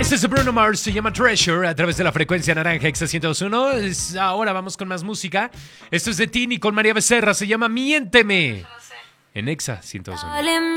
Este es Bruno Mars, se llama Treasure a través de la frecuencia naranja Exa 102.1. Ahora vamos con más música. Esto es de Tini con María Becerra, se llama Miénteme en Exa 102.1.